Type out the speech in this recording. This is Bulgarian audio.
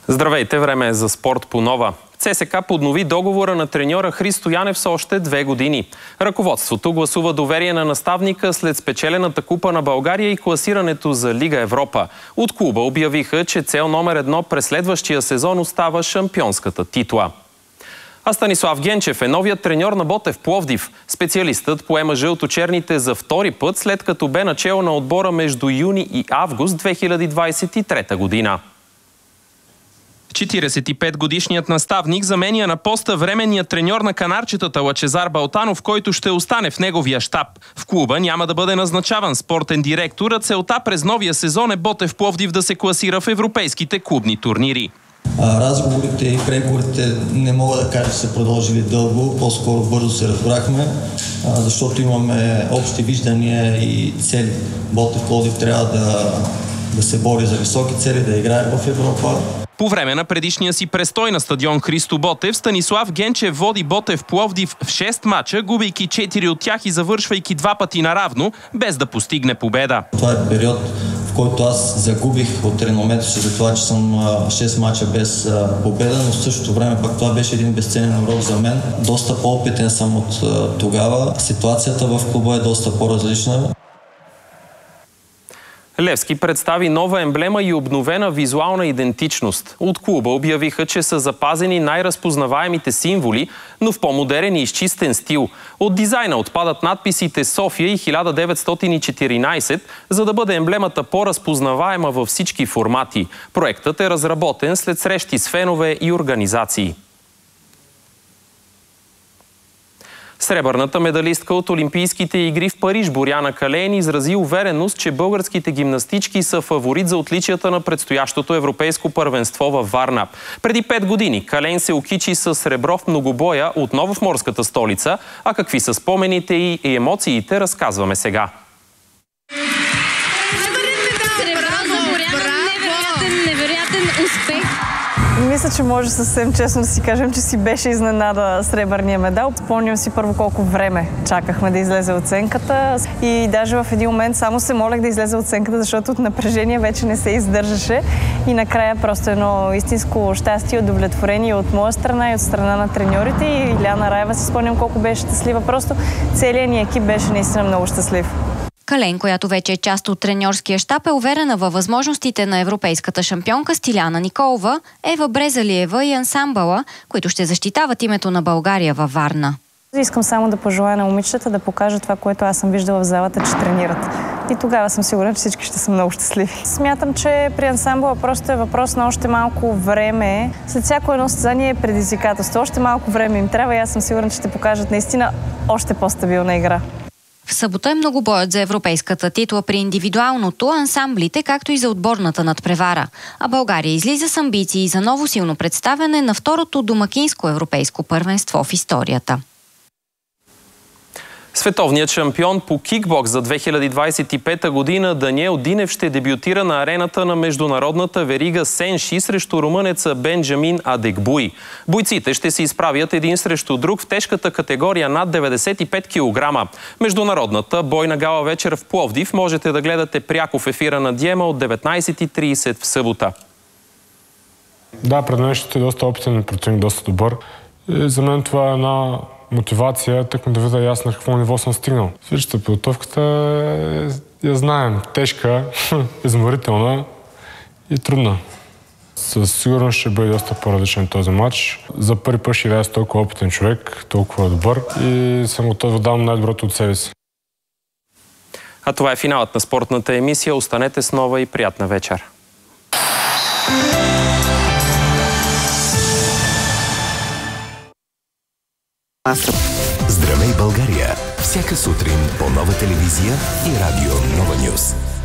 Здравейте, време е за спорт по нова. ЦСКА поднови договора на треньора Христо Янев с още 2 години. Ръководството гласува доверие на наставника след спечелената купа на България и класирането за Лига Европа. От клуба обявиха, че цел номер 1 през следващия сезон остава шампионската титла. А Станислав Генчев е новият треньор на Ботев Пловдив. Специалистът поема жълточерните за втори път, след като бе начело на отбора между юни и август 2023 година. 45-годишният наставник заменя на поста временният треньор на канарчетата Лъчезар Балтанов, който ще остане в неговия щаб. В клуба няма да бъде назначаван спортен директор, а целта през новия сезон е Ботев Пловдив да се класира в европейските клубни турнири. Разговорите и преговорите не мога да кажа, че са продължили дълго, по-скоро бързо се разбрахме, защото имаме общи виждания и цели. Ботев Пловдив трябва да се бори за високи цели, да играе в Европа. По време на предишния си престой на стадион Христо Ботев, Станислав Генчев води Ботев Пловдив в 6 мача, губейки 4 от тях и завършвайки 2 пъти наравно, без да постигне победа. Това е период, в който аз загубих от реномето си за това, че съм 6 мача без победа, но в същото време пък това беше един безценен урок за мен. Доста по-опитен съм от тогава. Ситуацията в клуба е доста по-различна. Левски представи нова емблема и обновена визуална идентичност. От клуба обявиха, че са запазени най-разпознаваемите символи, но в по-модерен и изчистен стил. От дизайна отпадат надписите София и 1914, за да бъде емблемата по-разпознаваема във всички формати. Проектът е разработен след срещи с фенове и организации. Сребърната медалистка от Олимпийските игри в Париж Боряна Калейн изрази увереност, че българските гимнастички са фаворит за отличията на предстоящото европейско първенство във Варна. Преди 5 години Калейн се окичи с сребро в многобоя отново в морската столица, а какви са спомените и емоциите, разказваме сега. Невероятен успех! Мисля, че може съвсем честно да си кажем, че си беше изненада сребърния медал. Спомням си първо колко време чакахме да излезе оценката и даже в един момент само се молех да излезе оценката, защото от напрежение вече не се издържаше и накрая просто едно истинско щастие, удовлетворение от моя страна и от страна на треньорите и Иляна Раева си спомням колко беше щастлива. Просто целият ни екип беше наистина много щастлив. Калейн, която вече е част от треньорския щаб, е уверена във възможностите на европейската шампионка Стиляна Николова, Ева Брезалиева и ансамбъла, които ще защитават името на България във Варна. Искам само да пожелая на момичетата да покажат това, което аз съм виждала в залата, че тренират. И тогава съм сигурна, че всички ще са много щастливи. Смятам, че при ансамбъла просто е въпрос на още малко време. След всяко едно състезание е предизвикателство. Още малко време им трябва и аз съм сигурна, че ще покажат наистина още по-стабилна игра. В събота е многобоят за европейската титла при индивидуалното, ансамблите, както и за отборната надпревара. А България излиза с амбиции за ново силно представяне на второто домакинско европейско първенство в историята. Световният шампион по кикбокс за 2025 година Даниел Динев ще дебютира на арената на международната верига Сенши срещу румънеца Бенджамин Адегбуй. Бойците ще се изправят един срещу друг в тежката категория над 95 кг. Международната бойна гала вечер в Пловдив можете да гледате пряко в ефира на Диема от 19:30 в събота. Да, пред мен ще е доста опитен противник, доста добър. И за мен това е една мотивация, тъкмо да видя ясно на какво ниво съм стигнал. Свирчата подготовката я знаем. Тежка, изморителна и трудна. Със сигурност ще бъде доста по-различен този матч. За първи път ще играя с толкова опитен човек, толкова добър и съм готов да дам най-доброто от себе си. А това е финалът на спортната емисия. Останете с нова и приятна вечер. Здравей, България! Всяка сутрин по Нова телевизия и радио Нова Нюз.